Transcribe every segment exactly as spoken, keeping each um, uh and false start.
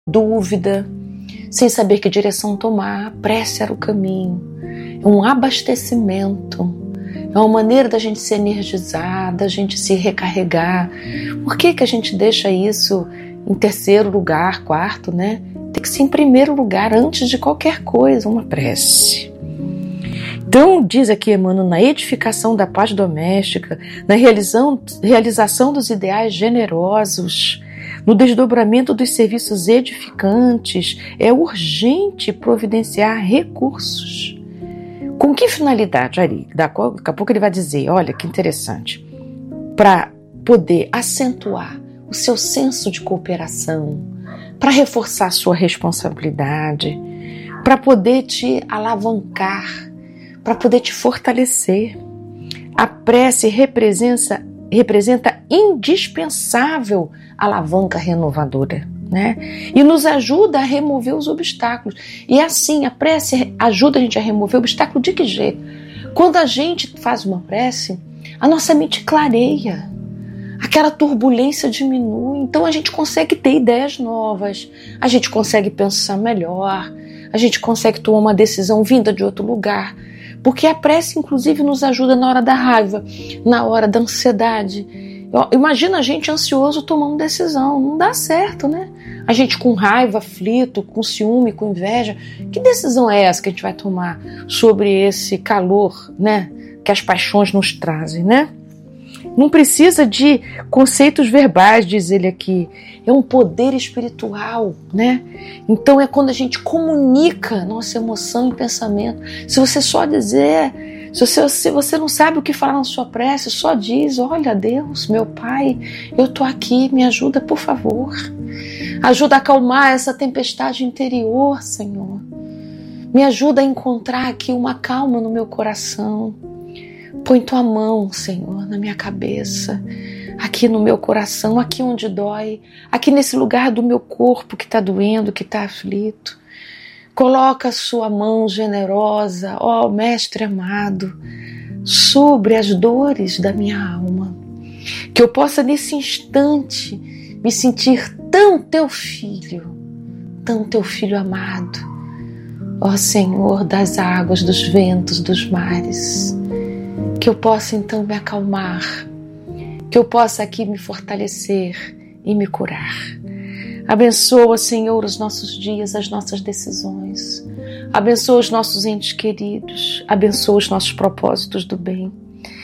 dúvida, sem saber que direção tomar. A prece era o caminho, é um abastecimento, é uma maneira da gente se energizar, da gente se recarregar. Por que que a gente deixa isso em terceiro lugar, quarto, né? Tem que ser em primeiro lugar, antes de qualquer coisa, uma prece. Então, diz aqui Emmanuel, na edificação da paz doméstica, na realização, realização dos ideais generosos, no desdobramento dos serviços edificantes, é urgente providenciar recursos. Com que finalidade? Ali, daqui a pouco ele vai dizer, olha que interessante, para poder acentuar o seu senso de cooperação, para reforçar sua responsabilidade, para poder te alavancar, para poder te fortalecer. A prece representa, representa indispensável alavanca renovadora, né? E nos ajuda a remover os obstáculos. E assim, a prece ajuda a gente a remover o obstáculo de que jeito? Quando a gente faz uma prece, a nossa mente clareia, aquela turbulência diminui, então a gente consegue ter ideias novas, a gente consegue pensar melhor, a gente consegue tomar uma decisão vinda de outro lugar, porque a prece inclusive nos ajuda na hora da raiva, na hora da ansiedade. Imagina a gente ansioso tomando decisão, não dá certo, né? A gente com raiva, aflito, com ciúme, com inveja, que decisão é essa que a gente vai tomar sobre esse calor, né, que as paixões nos trazem, né? Não precisa de conceitos verbais, diz ele aqui. É um poder espiritual, né? Então é quando a gente comunica nossa emoção e pensamento. Se você só dizer, se você, se você não sabe o que falar na sua prece, só diz, olha Deus, meu Pai, eu tô aqui, me ajuda por favor. Ajuda a acalmar essa tempestade interior, Senhor. Me ajuda a encontrar aqui uma calma no meu coração. Põe tua mão, Senhor, na minha cabeça, aqui no meu coração, aqui onde dói, aqui nesse lugar do meu corpo que está doendo, que está aflito. Coloca a sua mão generosa, ó Mestre amado, sobre as dores da minha alma. Que eu possa nesse instante me sentir tão teu filho, tão teu filho amado. Ó Senhor das águas, dos ventos, dos mares. Que eu possa então me acalmar, que eu possa aqui me fortalecer e me curar. Abençoa, Senhor, os nossos dias, as nossas decisões. Abençoa os nossos entes queridos. Abençoa os nossos propósitos do bem.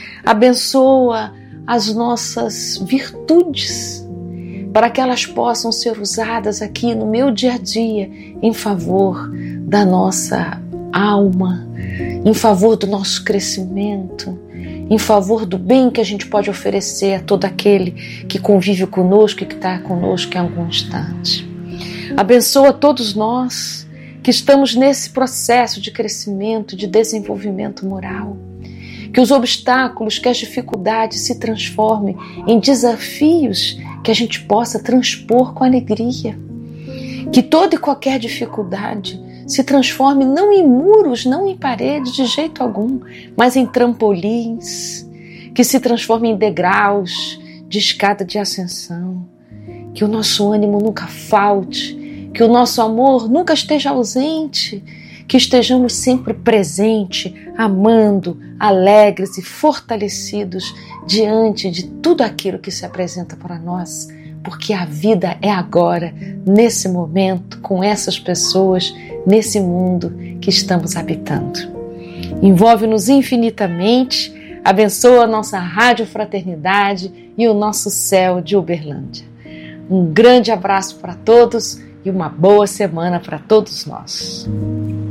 Abençoa as nossas virtudes, para que elas possam ser usadas aqui no meu dia a dia em favor da nossa alma, em favor do nosso crescimento, em favor do bem que a gente pode oferecer a todo aquele que convive conosco e que está conosco em algum instante. Abençoa todos nós que estamos nesse processo de crescimento, de desenvolvimento moral. Que os obstáculos, que as dificuldades se transformem em desafios que a gente possa transpor com alegria. Que toda e qualquer dificuldade se transforme não em muros, não em paredes de jeito algum, mas em trampolins, que se transforme em degraus de escada de ascensão. Que o nosso ânimo nunca falte, que o nosso amor nunca esteja ausente, que estejamos sempre presentes, amando, alegres e fortalecidos diante de tudo aquilo que se apresenta para nós, porque a vida é agora, nesse momento, com essas pessoas, nesse mundo que estamos habitando. Envolve-nos infinitamente, abençoa a nossa Rádio Fraternidade e o nosso céu de Uberlândia. Um grande abraço para todos e uma boa semana para todos nós.